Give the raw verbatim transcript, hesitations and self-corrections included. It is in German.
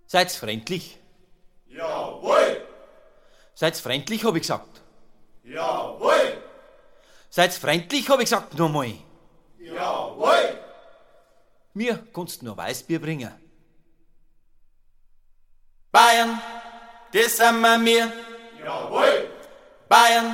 Seid's freundlich? Jawohl! Seid's freundlich, hab ich gesagt. Jawohl! Seid's freundlich, hab ich gesagt, nochmal. Jawohl! Mir kannst nur Weißbier bringen. Bayern, das sind wir mir. Jawohl! Bayern.